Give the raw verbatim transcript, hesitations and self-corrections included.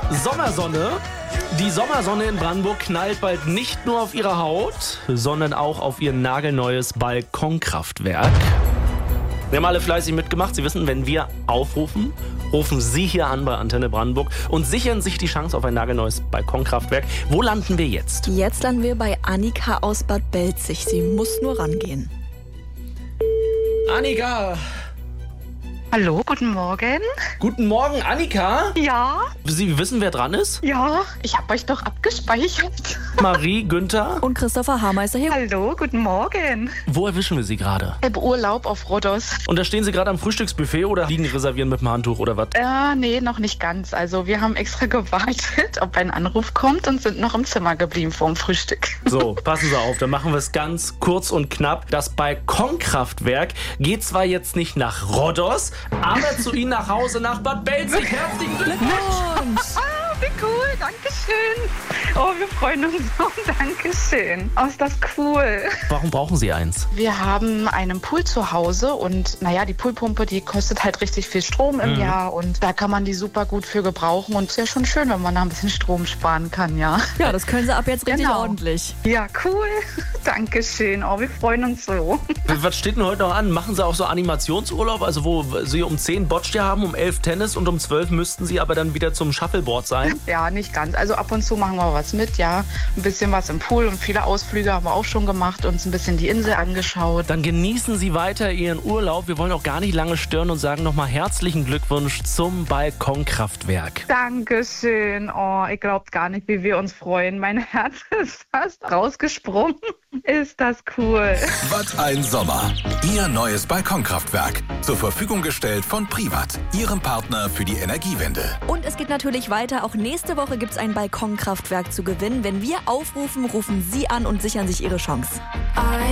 Sommersonne. Die Sommersonne in Brandenburg knallt bald nicht nur auf ihre Haut, sondern auch auf ihr nagelneues Balkonkraftwerk. Wir haben alle fleißig mitgemacht. Sie wissen, wenn wir aufrufen, rufen Sie hier an bei Antenne Brandenburg und sichern sich die Chance auf ein nagelneues Balkonkraftwerk. Wo landen wir jetzt? Jetzt landen wir bei Annika aus Bad Belzig. Sie muss nur rangehen. Annika! Hallo, guten Morgen. Guten Morgen, Annika. Ja, Sie wissen, wer dran ist? ja, ich habe euch doch abgespeichert. Marie, Günther. Und Christopher Haarmeister hier. Hallo, guten Morgen. Wo erwischen wir Sie gerade? Im Urlaub auf Rhodos. Und da stehen Sie gerade am Frühstücksbuffet oder liegen reservieren mit dem Handtuch oder was? Äh, nee, noch nicht ganz. Also wir haben extra gewartet, ob ein Anruf kommt und sind noch im Zimmer geblieben vor dem Frühstück. So, passen Sie auf, dann machen wir es ganz kurz und knapp. Das Balkonkraftwerk geht zwar jetzt nicht nach Rhodos, aber zu Ihnen nach Hause nach Bad Belzig. Herzlichen Glückwunsch! Ah, wie cool, dankeschön. Oh, wir freuen uns so, dankeschön. Oh, ist das cool. Warum brauchen Sie eins? Wir haben einen Pool zu Hause und naja, die Poolpumpe, die kostet halt richtig viel Strom im Mhm. Jahr und da kann man die super gut für gebrauchen und es ist ja schon schön, wenn man da ein bisschen Strom sparen kann, ja. Ja, das können Sie ab jetzt richtig Genau. ordentlich. Ja, cool. Dankeschön. Oh, wir freuen uns so. Was steht denn heute noch an? Machen Sie auch so Animationsurlaub, also wo Sie um zehn Boccia haben, um elf Tennis und um zwölf müssten Sie aber dann wieder zum Shuffleboard sein? Ja, nicht ganz. Also ab und zu machen wir was mit, ja. Ein bisschen was im Pool und viele Ausflüge haben wir auch schon gemacht, uns ein bisschen die Insel angeschaut. Dann genießen Sie weiter Ihren Urlaub. Wir wollen auch gar nicht lange stören und sagen nochmal herzlichen Glückwunsch zum Balkonkraftwerk. Dankeschön. Oh, ihr glaubt gar nicht, wie wir uns freuen. Mein Herz ist fast rausgesprungen. Ist das cool. Was ein Sommer. Ihr neues Balkonkraftwerk. Zur Verfügung gestellt von Privat, Ihrem Partner für die Energiewende. Und es geht natürlich weiter. Auch nächste Woche gibt es ein Balkonkraftwerk zu gewinnen. Wenn wir aufrufen, rufen Sie an und sichern sich Ihre Chance.